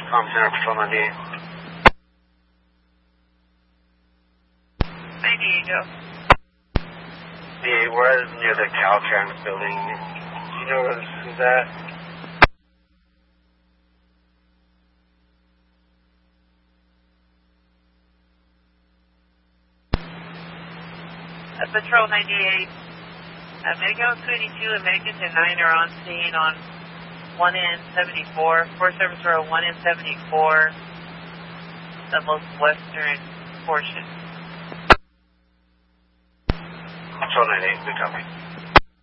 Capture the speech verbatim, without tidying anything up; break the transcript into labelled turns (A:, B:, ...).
A: Com Center, Patrol ninety-eight.
B: ninety-eight, go.
A: Yeah, we're near the Caltrans building. Do you know where this is at?
B: Uh, Patrol ninety-eight. Uh, Medical twenty-two and Medical nine are on scene on one N seventy-four. Forest Service Road one N seventy-four, the most western portion.
A: Patrol ninety-eight, good copy.